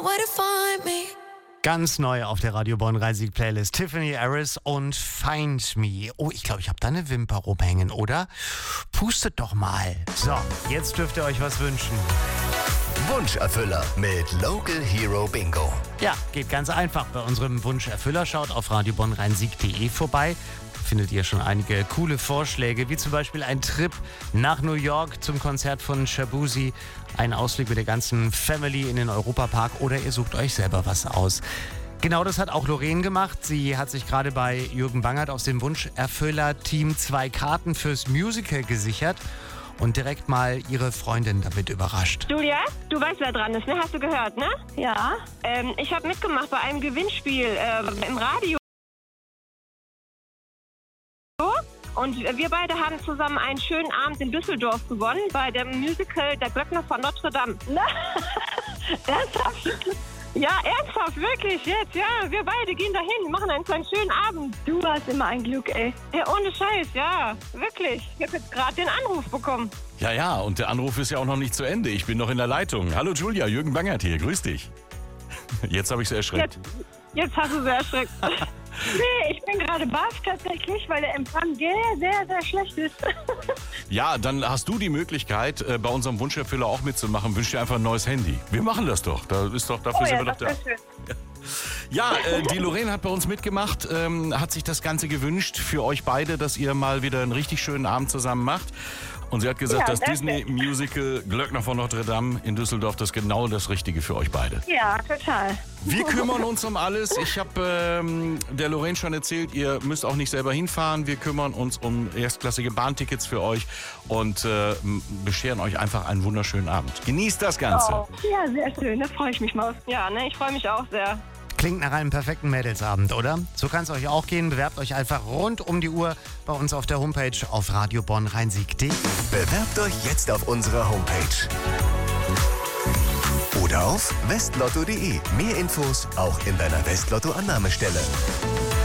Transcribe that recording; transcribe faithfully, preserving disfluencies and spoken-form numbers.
where to find me. Ganz neu auf der Radio Bonn Rhein-Sieg-Playlist. Tiffany Harris und Find Me. Oh, ich glaube, ich habe da eine Wimper rumhängen, oder? Pustet doch mal. So, jetzt dürft ihr euch was wünschen. Wunscherfüller mit Local Hero Bingo. Ja, geht ganz einfach bei unserem Wunscherfüller. Schaut auf radio bonn rhein sieg punkt de vorbei. Da findet ihr schon einige coole Vorschläge, wie zum Beispiel ein Trip nach New York zum Konzert von Shabuzi, ein Ausflug mit der ganzen Family in den Europapark oder ihr sucht euch selber was aus. Genau das hat auch Lorraine gemacht. Sie hat sich gerade bei Jürgen Bangert aus dem Wunscherfüller-Team zwei Karten fürs Musical gesichert und direkt mal ihre Freundin damit überrascht. Julia, du weißt, wer dran ist, ne? Hast du gehört, ne? Ja. Ähm, ich habe mitgemacht bei einem Gewinnspiel äh, im Radio. Und wir beide haben zusammen einen schönen Abend in Düsseldorf gewonnen bei dem Musical Der Glöckner von Notre Dame. Ernsthaft? Ja, ernsthaft, wirklich, jetzt, ja. Wir beide gehen dahin, machen einen kleinen schönen Abend. Du hast immer ein Glück, ey. Ja, ohne Scheiß, ja, wirklich. Ich habe jetzt gerade den Anruf bekommen. Ja, ja, und der Anruf ist ja auch noch nicht zu Ende. Ich bin noch in der Leitung. Hallo Julia, Jürgen Bangert hier, grüß dich. Jetzt habe ich sie erschreckt. Jetzt, jetzt hast du sie erschreckt. Nee, ich bin gerade baff tatsächlich, weil der Empfang sehr, sehr, sehr schlecht ist. Ja, dann hast du die Möglichkeit, äh, bei unserem Wunscherfüller auch mitzumachen. Wünsch dir einfach ein neues Handy. Wir machen das doch. Da ist doch dafür Oh sind ja, wir doch da. das wär schön. Ja, äh, die Lorraine hat bei uns mitgemacht, ähm, hat sich das Ganze gewünscht für euch beide, dass ihr mal wieder einen richtig schönen Abend zusammen macht. Und sie hat gesagt, Ja, das danke. Disney-Musical Glöckner von Notre Dame in Düsseldorf, das ist genau das Richtige für euch beide. Ja, total. Wir kümmern uns um alles. Ich habe ähm, der Lorraine schon erzählt, ihr müsst auch nicht selber hinfahren. Wir kümmern uns um erstklassige Bahntickets für euch und äh, bescheren euch einfach einen wunderschönen Abend. Genießt das Ganze. Oh, ja, sehr schön, da freue ich mich mal. Ja, ne, ich freue mich auch sehr. Klingt nach einem perfekten Mädelsabend, oder? So kann es euch auch gehen. Bewerbt euch einfach rund um die Uhr bei uns auf der Homepage auf radio bonn rhein sieg punkt de. Bewerbt euch jetzt auf unserer Homepage. Oder auf westlotto punkt de. Mehr Infos auch in deiner Westlotto-Annahmestelle.